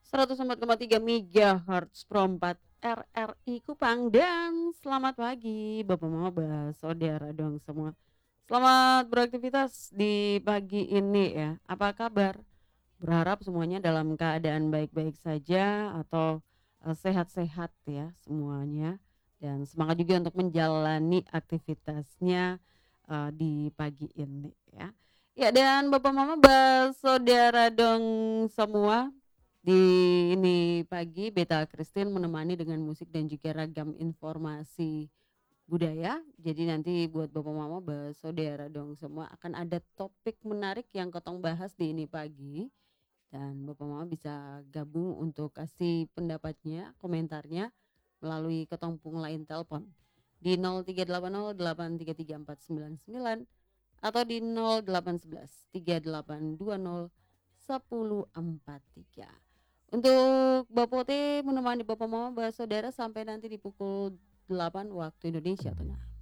104,3 MHz Pro 4 RRI Kupang, dan selamat pagi Bapak Mama, saudara dong semua. Selamat beraktivitas di pagi ini ya. Apa kabar? Berharap semuanya dalam keadaan baik-baik saja atau sehat-sehat ya semuanya, dan semangat juga untuk menjalani aktivitasnya di pagi ini ya. Ya, dan Bapak Mama, saudara dong semua, di ini pagi Beta Christine menemani dengan musik dan juga ragam informasi budaya. Jadi nanti buat Bapak Mama, saudara dong semua, akan ada topik menarik yang kotong bahas di ini pagi. Dan Bapak Mama bisa gabung untuk kasih pendapatnya, komentarnya melalui ketempung lain telepon di 0380833499 atau di 0811 3820 1043. Untuk Bapak T menemani Bapak Mama, saudara sampai nanti di pukul 8 waktu Indonesia Tengah.